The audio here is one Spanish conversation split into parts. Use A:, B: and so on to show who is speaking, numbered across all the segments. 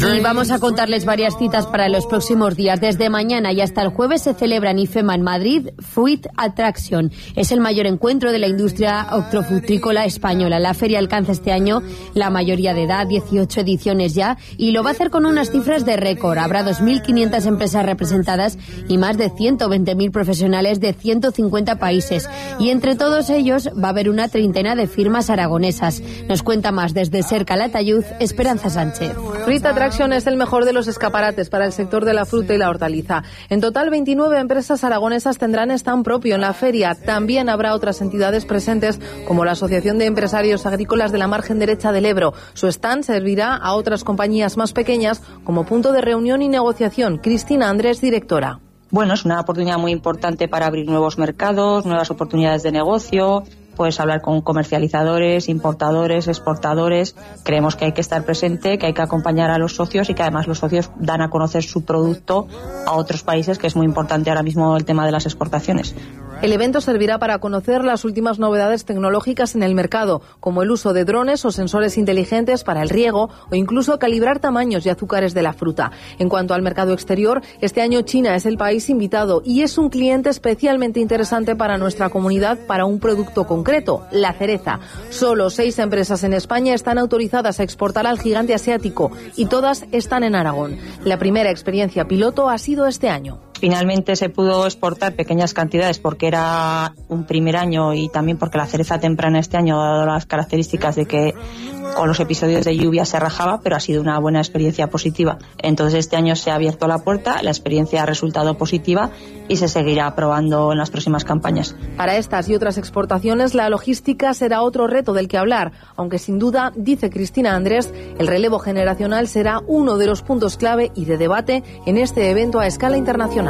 A: Y vamos a contarles varias citas para los próximos días. Desde mañana y hasta el jueves se celebra en IFEMA en Madrid Fruit Attraction. Es el mayor encuentro de la industria hortofrutícola española. La feria alcanza este año la mayoría de edad, 18 ediciones ya, y lo va a hacer con unas cifras de récord. Habrá 2.500 empresas representadas y más de 120.000 profesionales de 150 países. Y entre todos ellos va a haber una treintena de firmas aragonesas. Nos cuenta más desde Ser Calatayud, Esperanza Sánchez.
B: Fruit Attraction es el mejor de los escaparates para el sector de la fruta y la hortaliza. En total, 29 empresas aragonesas tendrán stand propio en la feria. También habrá otras entidades presentes, como la Asociación de Empresarios Agrícolas de la Margen Derecha del Ebro. Su stand servirá a otras compañías más pequeñas como punto de reunión y negociación. Cristina Andrés, directora.
C: Bueno, es una oportunidad muy importante para abrir nuevos mercados, nuevas oportunidades de negocio. Puedes hablar con comercializadores, importadores, exportadores. Creemos que hay que estar presente, que hay que acompañar a los socios y que además los socios dan a conocer su producto a otros países, que es muy importante ahora mismo el tema de las exportaciones.
B: El evento servirá para conocer las últimas novedades tecnológicas en el mercado, como el uso de drones o sensores inteligentes para el riego o incluso calibrar tamaños y azúcares de la fruta. En cuanto al mercado exterior, este año China es el país invitado y es un cliente especialmente interesante para nuestra comunidad para un producto concreto, la cereza. Solo 6 empresas en España están autorizadas a exportar al gigante asiático y todas están en Aragón. La primera experiencia piloto ha sido este año.
C: Finalmente se pudo exportar pequeñas cantidades porque era un primer año y también porque la cereza temprana este año ha dado las características de que con los episodios de lluvia se rajaba, pero ha sido una buena experiencia positiva. Entonces este año se ha abierto la puerta, la experiencia ha resultado positiva y se seguirá probando en las próximas campañas.
B: Para estas y otras exportaciones, la logística será otro reto del que hablar, aunque sin duda, dice Cristina Andrés, el relevo generacional será uno de los puntos clave y de debate en este evento a escala internacional.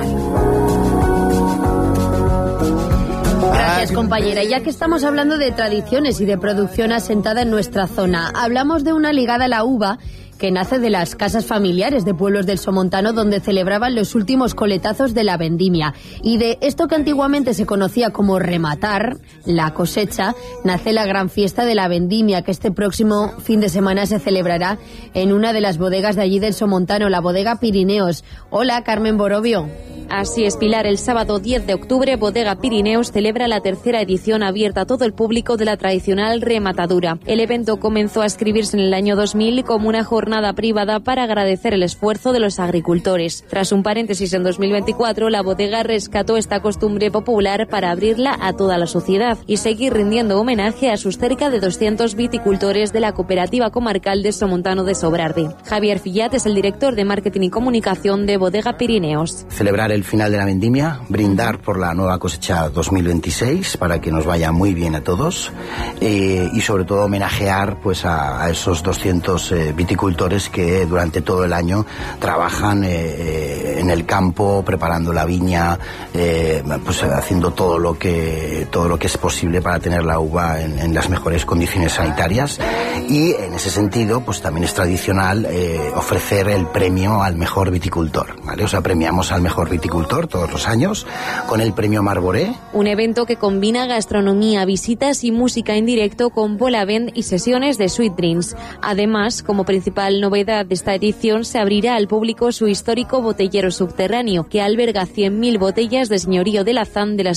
A: Gracias, compañera. Y ya que estamos hablando de tradiciones y de producción asentada en nuestra zona, hablamos de una ligada a la uva que nace de las casas familiares de pueblos del Somontano, donde celebraban los últimos coletazos de la vendimia. Y de esto que antiguamente se conocía como rematar la cosecha, nace la gran fiesta de la vendimia, que este próximo fin de semana se celebrará en una de las bodegas de allí del Somontano, la bodega Pirineos. Hola, Carmen Borovio.
D: Así es, Pilar. El sábado 10 de octubre, Bodega Pirineos celebra la tercera edición abierta a todo el público de la tradicional rematadura. El evento comenzó a escribirse en el año 2000 como una jornada privada para agradecer el esfuerzo de los agricultores. Tras un paréntesis en 2024, la bodega rescató esta costumbre popular para abrirla a toda la sociedad y seguir rindiendo homenaje a sus cerca de 200 viticultores de la Cooperativa Comarcal de Somontano de Sobrarbe. Javier Fillat es el director de Marketing y Comunicación de Bodega Pirineos.
E: Celebrar el final de la vendimia, brindar por la nueva cosecha 2026 para que nos vaya muy bien a todos y sobre todo homenajear pues a esos 200 viticultores que durante todo el año trabajan en el campo, preparando la viña, pues haciendo todo lo que es posible para tener la uva en las mejores condiciones sanitarias. Y en ese sentido pues también es tradicional ofrecer el premio al mejor viticultor, ¿vale? O sea, premiamos al mejor viticultor todos los años con el premio Marboré.
D: Un evento que combina gastronomía, visitas y música en directo con bola band y sesiones de sweet drinks. Además, como principal novedad de esta edición, se abrirá al público su histórico botellero subterráneo, que alberga 100.000 botellas de señorío de Lazán de las